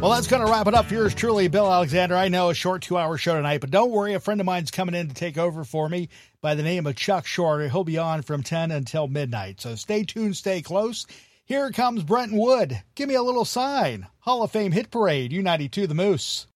Well, that's going to wrap it up for yours truly, Bill Alexander. I know a short 2-hour show tonight, but don't worry. A friend of mine's coming in to take over for me by the name of Chuck Shorter. He'll be on from 10 until midnight. So stay tuned, stay close. Here comes Brenton Wood. Give me a little sign. Hall of Fame Hit Parade, U92 The Moose.